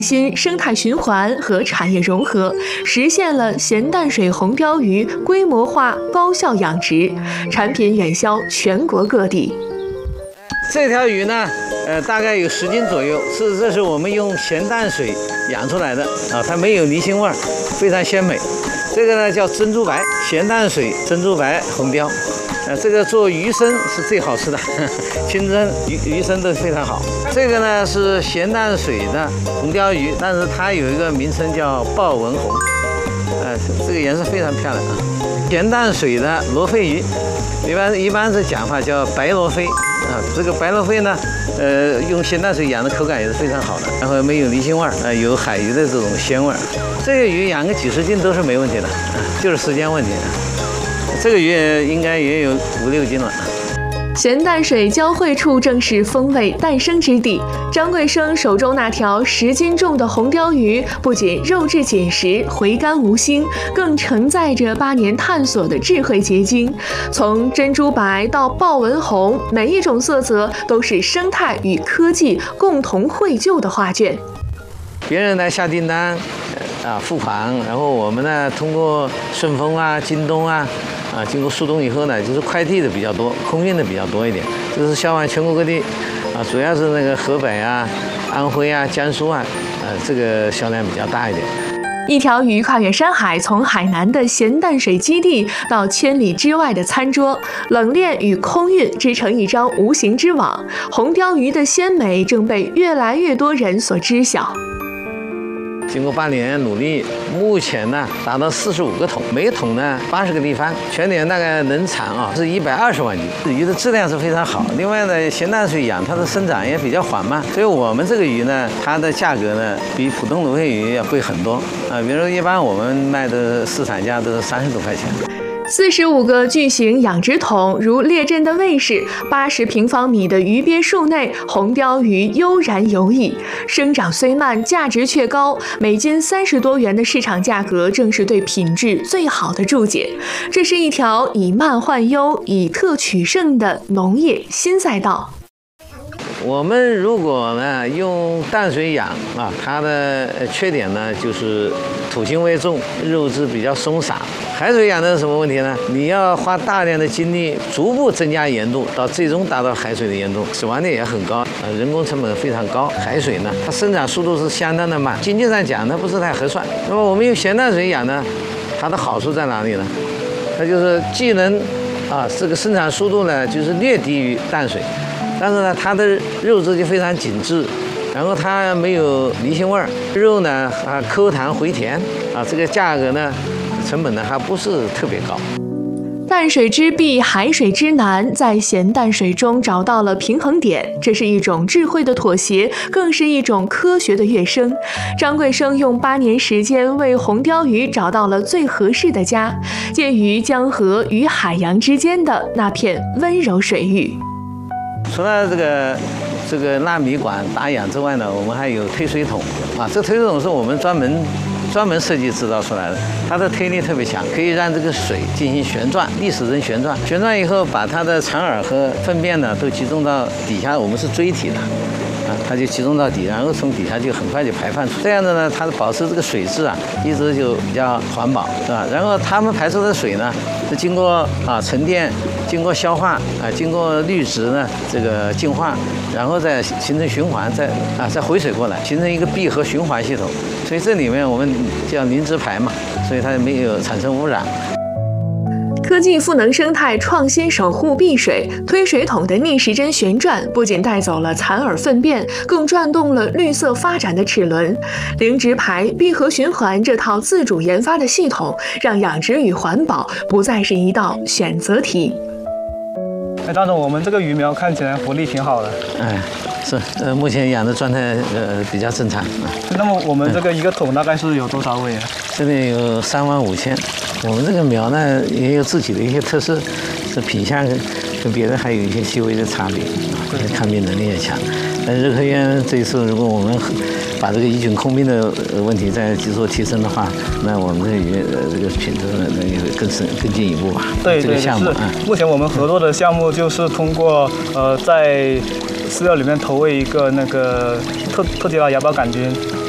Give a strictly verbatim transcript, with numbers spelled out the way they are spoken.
新生态循环和产业融合，实现了咸淡水红鲷鱼规模化高效养殖，产品远销全国各地。 这条鱼呢，呃，大概有十斤左右，是这是我们用咸淡水养出来的啊，它没有泥腥味儿，非常鲜美。这个呢叫珍珠白，咸淡水珍珠白红鲷。呃，这个做鱼生是最好吃的，呵呵清蒸鱼鱼生都非常好。这个呢是咸淡水的红鲷鱼，但是它有一个名称叫豹纹红，呃，这个颜色非常漂亮啊。咸淡水的罗非鱼，一般一般是讲法叫白罗非啊。这个白罗非呢，呃，用咸淡水养的口感也是非常好的，然后没有泥腥味儿，呃，有海鱼的这种鲜味儿。这个鱼养个几十斤都是没问题的，啊，就是时间问题。这个鱼应该也有五六斤了。 咸淡水交汇处正是风味诞生之地。张贵生手中那条十斤重的红鲷鱼，不仅肉质紧实、回甘无腥，更承载着八年探索的智慧结晶。从珍珠白到豹纹红，每一种色泽都是生态与科技共同绘就的画卷。 别人来下订单，啊，付款，然后我们呢通过顺丰啊、京东啊。啊，经过速冻以后呢，就是快递的比较多，空运的比较多一点，就是销往全国各地，啊，主要是那个河北啊、安徽啊、江苏啊，呃，这个销量比较大一点。 一条鱼跨越山海，从海南的咸淡水基地到千里之外的餐桌，冷链与空运织成一张无形之网。红鲷鱼的鲜美正被越来越多人所知晓。 经过八年努力，目前呢达到四十五个桶，每桶呢八十个立方，全年大概能产啊是一百二十万斤。鱼的质量是非常好。另外呢，咸淡水养它的生长也比较缓慢，所以我们这个鱼呢，它的价格呢比普通罗非鱼要贵很多啊。比如说一般我们卖的市场价都是三十多块钱。 四十五个巨型养殖桶如列阵的卫士，八十平方米的鱼鳖树内，红鲷鱼悠然游弋。生长虽慢，价值却高，每斤三十多元的市场价格，正是对品质最好的注解。这是一条以慢换优、以特取胜的农业新赛道。 我们如果呢用淡水养啊，它的缺点呢就是土腥味重，肉质比较松散。海水养的是什么问题呢？你要花大量的精力，逐步增加盐度，到最终达到海水的盐度，死亡率也很高，呃，人工成本非常高。海水呢，它生长速度是相当的慢，经济上讲它不是太合算。那么我们用咸淡水养呢，它的好处在哪里呢？它就是既能啊，这个生长速度呢，就是略低于淡水。但是呢，它的肉质就非常紧致，然后它没有泥腥味儿，肉呢啊抠弹回甜啊，这个价格呢，成本呢还不是特别高。 淡水之碧，海水之南，在咸淡水中找到了平衡点，这是一种智慧的妥协，更是一种科学的跃升。张贵生用八年时间为红鲷鱼找到了最合适的家，介于江河与海洋之间的那片温柔水域。 除了这个这个纳米管打氧之外呢，我们还有推水桶啊。这推水桶是我们专门专门设计制造出来的，它的推力特别强，可以让这个水进行旋转，逆时针旋转。旋转以后，把它的残饵和粪便呢都集中到底下，我们是锥体的啊，它就集中到底，然后从底下就很快就排放出。这样子呢，它保持这个水质啊，一直就比较环保，是吧？然后它们排出的水呢，是经过啊沉淀。经过消化啊，经过滤质呢，这个净化，然后再形成循环，再啊再回水过来，形成一个闭合循环系统。所以这里面我们叫零直排嘛，所以它没有产生污染。 科技赋能生态，创新守护碧水。推水桶的逆时针旋转，不仅带走了残饵粪便，更转动了绿色发展的齿轮。零直排、闭合循环这套自主研发的系统，让养殖与环保不再是一道选择题。 哎，张总，我们这个鱼苗看起来活力挺好的。 哎，是，呃，目前养的状态呃比较正常。 那么我们这个一个桶大概是有多少尾啊？ 这边有三万五千。我们这个苗呢也有自己的一些特色，是品相跟跟别的还有一些细微的差别啊，抗病能力也强。但是日科院这一次，如果我们把这个抑菌控病的问题再做提升的话，那我们这个鱼呃这个品质呢能有更深更进一步吧。 对对， 这个项目是。目前我们合作的项目就是通过呃在饲料里面投喂一个那个特特迪拉芽孢杆菌，